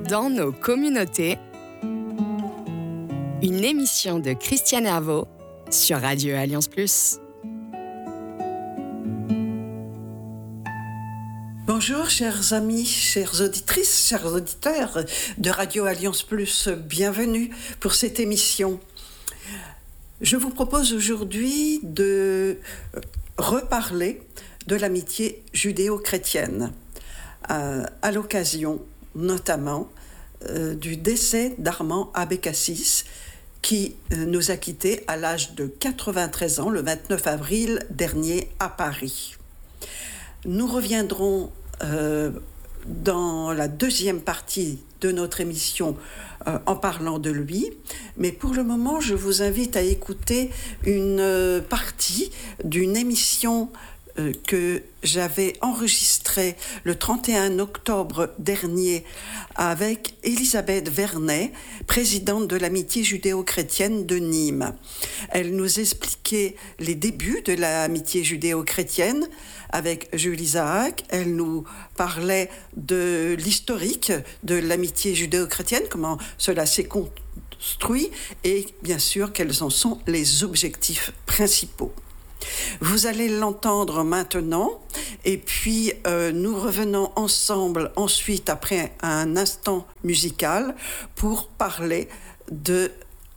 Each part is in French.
Dans nos communautés, une émission de Christiane Herveau sur Radio Alliance Plus. Bonjour chers amis, chères auditrices, chers auditeurs de Radio Alliance Plus, bienvenue pour cette émission. Je vous propose aujourd'hui de reparler de l'amitié judéo-chrétienne, à l'occasion notamment du décès d'Armand Abécassis, qui nous a quittés à l'âge de 93 ans, le 29 avril dernier à Paris. Nous reviendrons dans la deuxième partie de notre émission en parlant de lui, mais pour le moment, je vous invite à écouter une partie d'une émission que j'avais enregistrée le 31 octobre dernier avec Elisabeth Vernet, présidente de l'amitié judéo-chrétienne de Nîmes. Elle nous expliquait les débuts de l'amitié judéo-chrétienne avec Jules Isaac. Elle nous parlait de l'historique de l'amitié judéo-chrétienne, comment cela s'est construit et bien sûr quels en sont les objectifs principaux. Vous allez l'entendre maintenant et puis nous revenons ensemble ensuite après un instant musical pour parler de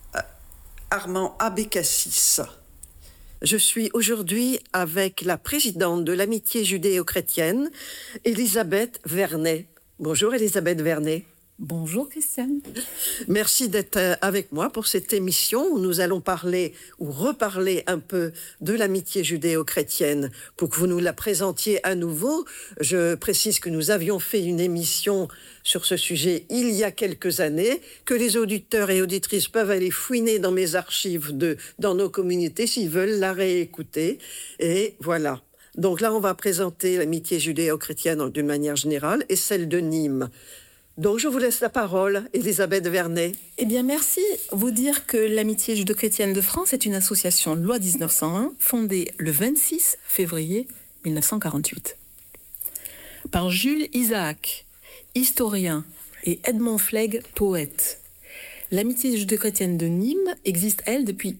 Armand Abécassis. Je suis aujourd'hui avec la présidente de l'amitié judéo-chrétienne, Elisabeth Vernet. Bonjour Elisabeth Vernet. Bonjour Christiane. Merci d'être avec moi pour cette émission où nous allons parler ou reparler un peu de l'amitié judéo-chrétienne. Pour que vous nous la présentiez à nouveau, je précise que nous avions fait une émission sur ce sujet il y a quelques années, que les auditeurs et auditrices peuvent aller fouiner dans mes archives dans nos communautés s'ils veulent la réécouter. Et voilà. Donc là, on va présenter l'amitié judéo-chrétienne d'une manière générale et celle de Nîmes. Donc, je vous laisse la parole, Elisabeth Vernet. Eh bien, merci. Vous dire que l'Amitié judéo-chrétienne de France est une association loi 1901, fondée le 26 février 1948. Par Jules Isaac, historien, et Edmond Flegg, poète. L'Amitié judéo-chrétienne de Nîmes existe, elle, depuis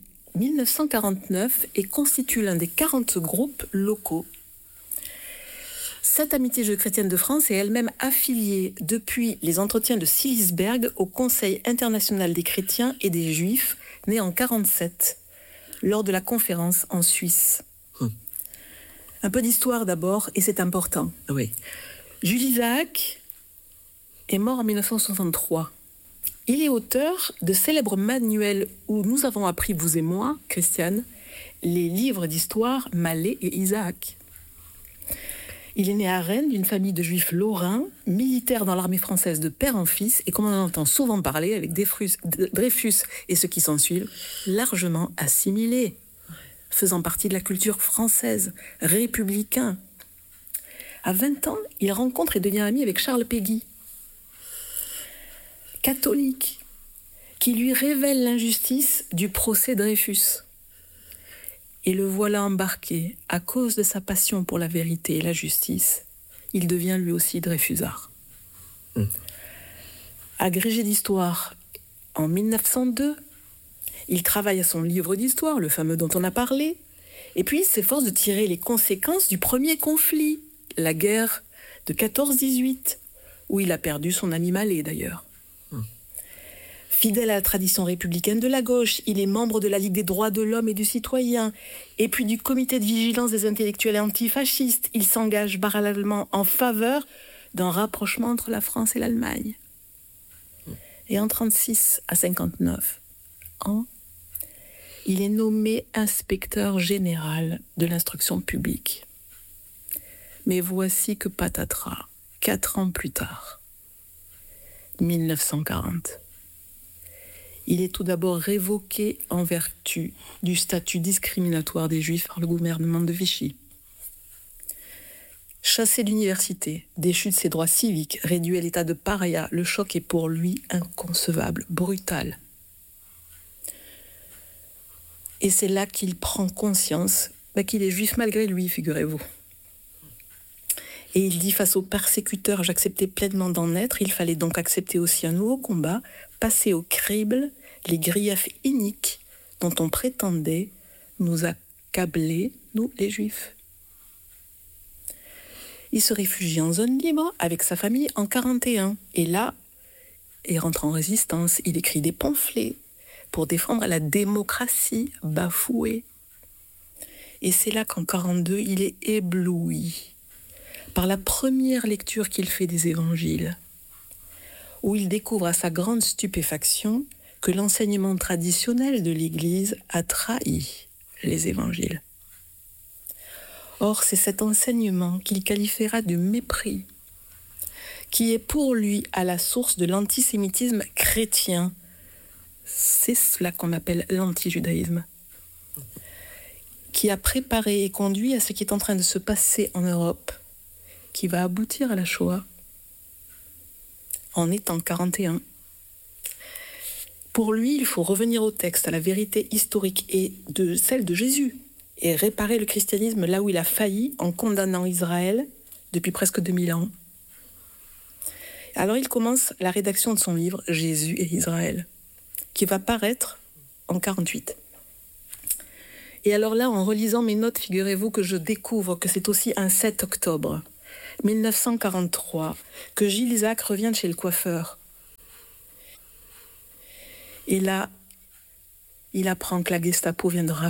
1949 et constitue l'un des 40 groupes locaux. Cette amitié judéo-chrétienne de France est elle-même affiliée depuis les entretiens de Silisberg au Conseil international des chrétiens et des juifs, né en 1947, lors de la conférence en Suisse. Un peu d'histoire d'abord, et c'est important. Oui. Jules Isaac est mort en 1963. Il est auteur de célèbres manuels où nous avons appris, vous et moi, Christiane, les livres d'histoire Mallet et Isaac. Il est né à Rennes d'une famille de juifs lorrains, militaires dans l'armée française de père en fils, et comme on en entend souvent parler avec Dreyfus et ceux qui s'en suivent, largement assimilés, faisant partie de la culture française, républicain. À 20 ans, il rencontre et devient ami avec Charles Péguy, catholique, qui lui révèle l'injustice du procès Dreyfus. Et le voilà embarqué, à cause de sa passion pour la vérité et la justice, il devient lui aussi Dreyfusard. Agrégé d'histoire en 1902, il travaille à son livre d'histoire, le fameux dont on a parlé, et puis il s'efforce de tirer les conséquences du premier conflit, la guerre de 14-18, où il a perdu son ami Mallet d'ailleurs. Fidèle à la tradition républicaine de la gauche, il est membre de la Ligue des droits de l'homme et du citoyen, et puis du comité de vigilance des intellectuels antifascistes. Il s'engage parallèlement en faveur d'un rapprochement entre la France et l'Allemagne. Et en 1936 à 1959 ans, il est nommé inspecteur général de l'instruction publique. Mais voici que patatras, 4 ans plus tard, 1940. Il est tout d'abord révoqué en vertu du statut discriminatoire des Juifs par le gouvernement de Vichy. Chassé d'université, déchu de ses droits civiques, réduit à l'état de paria, le choc est pour lui inconcevable, brutal. Et c'est là qu'il prend conscience qu'il est juif malgré lui, figurez-vous. Et il dit, face aux persécuteurs, j'acceptais pleinement d'en être. Il fallait donc accepter aussi un nouveau combat, passer au crible les griefs iniques dont on prétendait nous accabler, nous les Juifs. Il se réfugie en zone libre avec sa famille en 1941. Et là, il rentre en résistance. Il écrit des pamphlets pour défendre la démocratie bafouée. Et c'est là qu'en 1942, il est ébloui par la première lecture qu'il fait des évangiles, où il découvre à sa grande stupéfaction que l'enseignement traditionnel de l'Église a trahi les évangiles. Or, c'est cet enseignement qu'il qualifiera de mépris, qui est pour lui à la source de l'antisémitisme chrétien. C'est cela qu'on appelle l'antijudaïsme, qui a préparé et conduit à ce qui est en train de se passer en Europe, qui va aboutir à la Shoah. En étant 1941. Pour lui, il faut revenir au texte, à la vérité historique et de celle de Jésus, et réparer le christianisme là où il a failli en condamnant Israël depuis presque 2000 ans. Alors il commence la rédaction de son livre « Jésus et Israël », qui va paraître en 1948. Et alors là, en relisant mes notes, figurez-vous que je découvre que c'est aussi un 7 octobre 1943 que Gilles Isaac revient de chez le coiffeur. Et là, il apprend que la Gestapo vient de